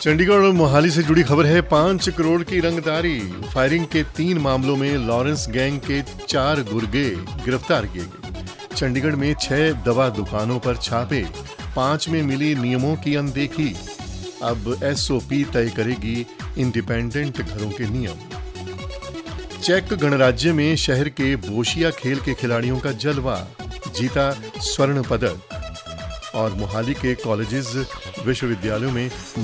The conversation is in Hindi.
चंडीगढ़ और मोहाली से जुड़ी खबर है। 5 करोड़ की रंगदारी। फायरिंग के 3 मामलों में लॉरेंस गैंग के 4 गुर्गे गिरफ्तार किए गए। चंडीगढ़ में 6 दवा दुकानों पर छापे, 5 में मिली नियमों की अनदेखी। अब एसओपी तय करेगी इंडिपेंडेंट घरों के नियम। चेक गणराज्य में शहर के बोशिया खेल के खिलाड़ियों का जलवा, जीता स्वर्ण पदक। और मोहाली के कॉलेजेस विश्वविद्यालयों में